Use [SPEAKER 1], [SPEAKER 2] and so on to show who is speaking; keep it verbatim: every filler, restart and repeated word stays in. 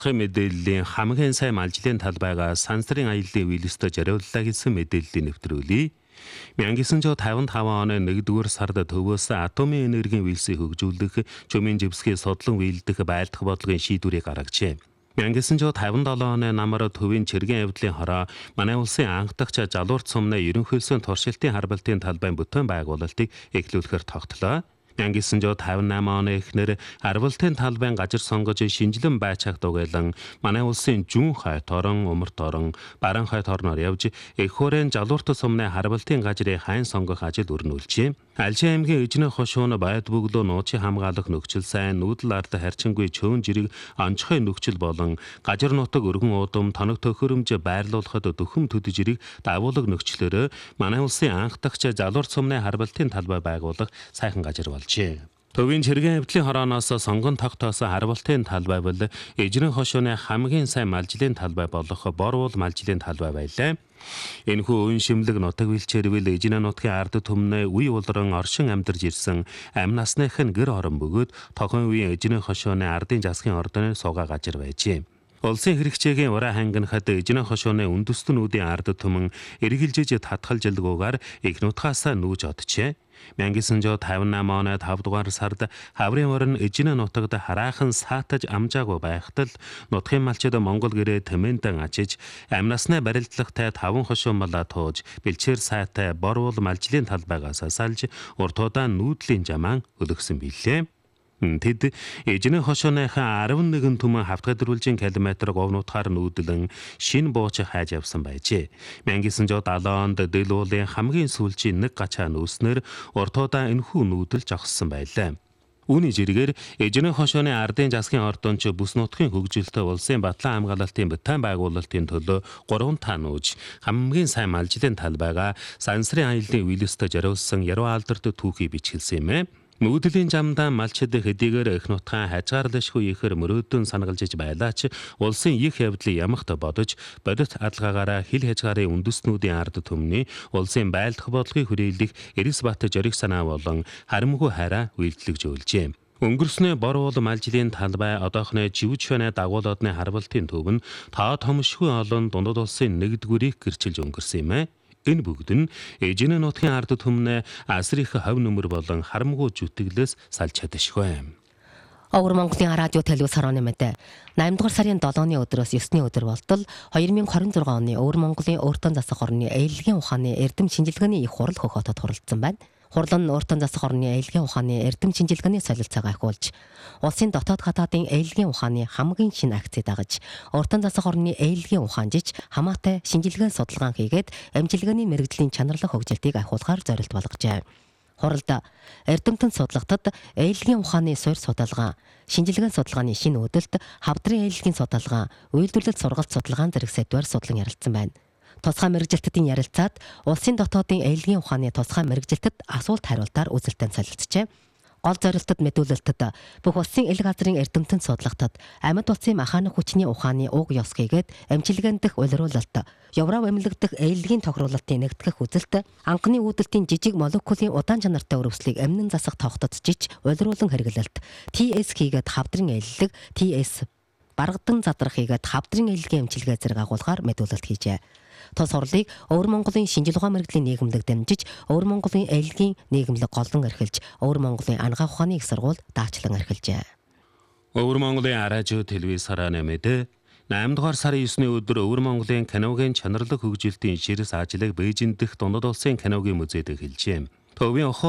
[SPEAKER 1] мэдээллийн хамгийн сайн малжлын талбайга сансрын аяллаа үйлстэй зориуллаа гэсэн мэдээллийг нэвтрүүлье. 천구 백오십오 оны нэгдүгээр сард төвөөс атомын энергийн үйлсийг хөгжүүлэх, чөмийн живсгийн судлан биелдэх байлдах бодлогын шийдвэрийг гаргажээ. 천구 백오십칠 оны намар төвийн чиргэн явдлын хороо манай улсын анх дахь жалуурт сумны ерөнхийлсөн туршилтын харбалтын талбайн бүтээн байгуулалтыг эхлүүлэхээр тогтлоо. 천구 백오십tám оны эхнэр арвалтын талбайн гажир сонгож шинжилэн байцаах дугайлан манай улсын зүүн хойд орон, умарт орон, баруун хойд орноор явж эх хуурайн жалуурт сумны харвалтын гажрыг хайн сонгох ажил өрнүүлжээ. Алжир аймгийн Эжнэ хошууны байд бөглөө нууцын хамгаалах нөхцөл сайн, нүүдэл ард харьцангуй чөөн жирэг онцгой нөхцөл болон гажир нутаг өргөн уудам тоног төхөөрөмж байрлуулахад дөхөм төд жирэг давуулаг нөхцлөөр манай улсын анх дахь жалуурт сумны харвалтын талбай байгуулах сайхан гажир болжээ. Төвийн чиргэн явдлын хорооноос сонгон тогтоосон харвалтын талбай бол Эжнэ хошууны хамгийн сайн малжлын талбай болох Борвол малжлын талбай байлаа. Энэхүү үн шимлэг нутаг бэлчээрвэл Эжнэ нутгийн ард түмнээ үе улран оршин амьдарж ирсэн амь насных нь гэр орон бөгөөд тохон үеийн Эжнэ хошууны ардын засгийн ордоны суугаа гажир байжээ. Улсын хэрэгчээгийн ураа хангинахад Эжнэ хошууны үндэстнүүдийн ард түмэн эргэлжиж татгалжилгуугаар их нутгаас нүүж оджээ. 천구 백오십tám оны тавд дугаар сард хаврын орон Эжнэ нутагт хараахан саатаж амжаагүй байхад л нутгийн малчид Монгол гэрээ тэмээндэн ачиж амь насны барилдлагатай таван хошуун мала тууж бэлчээр сайтай Борвол малжлын талбайгаас салж уртуудаа нүүдлийн жамаан өлгсөн билээ. Тэд Эжнэ хошууныхаа арван нэгэн түмэн хавтгадруулжин километр говнуутгаар нүүдлэн шин бууч хайж явсан байжээ. 천구 백칠십 онд Дэл уулын хамгийн сүүлчийн нэг гачаа нүүснээр уртуудаа энэхүү нүүдэл жогссон байлаа. Үүний жиргээр Эжнэ хошууны ардын засгийн ордонч бүс нутгийн хөгжилтэй улсын батлан хамгаалалтын бүтээн байгуулалтын төлөө гурван танууж хамгийн сайн малжлын талбайга сансрын аяллаа үйлстэй зориулсан яруу алдарт түүхий бичгэлсэн юм ээ. Нүүдлийн жамдаа малчид хэдийгээр их нутгаа хажгаарлашгүй ихэр мөрөөдөн санагалжиж байлаач улсын их явдлыг ямагт бодож бодит адалгаагаараа хил хязгаарын үндэстнүүдийн ард түмний улсын байлдах бодлогын хүрээлэх Эрис бат жориг санаа болон харамгүй хайраа үйлдэлж өөлжээ. Өнгөрснөө Борвол малжлын талбай одоохны живчвэна дагуулдны харвалтын төв нь тоо томшгүй олон дундад улсын нэгдүгээрийг гэрчилж өнгөрсөн юм ээ. Энэ бүгд нь Эжнэ нутгийн ард түмнээ асрих хав нөмөр болон харамгүй зүтгэлээс салж чадшгүй.
[SPEAKER 2] Өвөр Монголын радио телевиз хорооны мэдээ наймдугаар сарын долооны өдрөөс ёсны өдөр болтол две тысячи двадцать шесть оны Өвөр Монголын өөртөө засах орны ээлгийн ухааны эрдэм шинжилгээний их хурал хөхөтөд хуралдсан байна. Хурлан өөртөө засах орны ээлгийн ухааны эрдэм шинжилгээний солилцоог ахиулж, улсын дотоод гадаадын ээлгийн ухааны хамгийн шинэ акцийг дагаж, өөртөө засах орны ээлгийн ухаанжиж хамаатай шинжилгээ судалгаан хийгээд амжилгээний мэрэгжлийн чанарлах хөгжилтийг ахиулахаар зорилт болгожээ. Хуралд эрдэмтэн судлагтад ээлгийн ухааны суурь судалгаа, шинжилгээ судалгааны шинэ өдөлт, хавдрын ээлгийн судалгаа, үйлдвэрлэлт сургалт судалгаан зэрэг сэдвээр судлан ярилцсан байна. Тусгай мэрэгжилтийн ярилцаад улсын дотоодын ээлгийн ухааны тусгай мэрэгжилтэд асуулт хариултаар үзэлтэн солилцжээ. Гол зорилтод мэдүүлэлтэд бүх улсын ил газрын эрдэмтэн судлагтад амьд улсын маханах хүчний ухааны уг ёс хийгээд амжилгаан дэх улируулалт, Евров эмнэлэг дэх ээлгийн тохируулалтын нэгтгэх үзэлт, анхны үүдэлтийн жижиг молекулын удаан чанартай өрөвслийг амнин засах тогтцож улируулан хэрэглэлт, Ти Эс хийгээд хавдрын ээллэг, Ти Эс баргадан задрах хийгээд хавдрын ээлгийн амжилгаа зэрэг агуулгаар мэдүүлэлт хийжээ. Тус хурлыг Өвөр Монголын шинжил ухаан мэргэжлийн нийгэмлэг дамжиж, Өвөр Монголын ээлгийн нийгэмлэг голлон эрхэлж, Өвөр Монголын ангаа ухааны их сургууль даачлан эрхэлжээ.
[SPEAKER 1] Өвөр Монголын радио телевиз хорооны мэдээ наймд дугаар сарын ёсны өдөр Өвөр Монголын киногийн чанарлаг хөгжилтийн ширс ажлыг Бээжин дэх дундад улсын киногийн музейд эхэлжээ. Төвийн